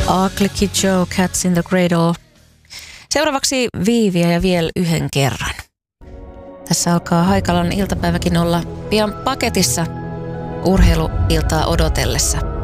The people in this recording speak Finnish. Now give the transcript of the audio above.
Ugly Kid Joe, Cats in the Cradle. Seuraavaksi Viiviä ja vielä yhden kerran. Tässä alkaa Haikalan iltapäiväkin olla pian paketissa urheiluiltaa odotellessa.